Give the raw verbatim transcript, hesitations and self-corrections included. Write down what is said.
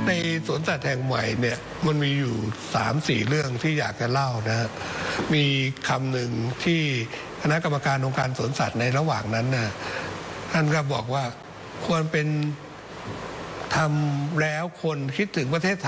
ในสวนสัตว์แห่งใหม่เนี่ยมันมีอยู่สามสี่เรื่องที่อยากจะเล่านะฮะมีคำหนึ่งที่คณะกรรมการองค์การสวนสัตว์ในระหว่างนั้นน่ะท่านก็บอกว่าควรเป็นทำแล้วคนคิดถึงประเทศไทย